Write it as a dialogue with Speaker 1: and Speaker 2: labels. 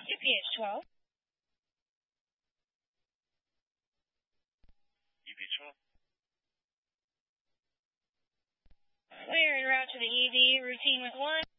Speaker 1: UPH 12.
Speaker 2: UPH 12.
Speaker 1: We're en route to the ED. Routine with 1.